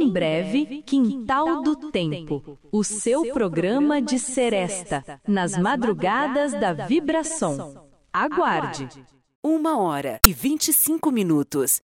Em breve, Quintal do Tempo, o seu programa de seresta, nas madrugadas da Vibração. Aguarde! 1h25.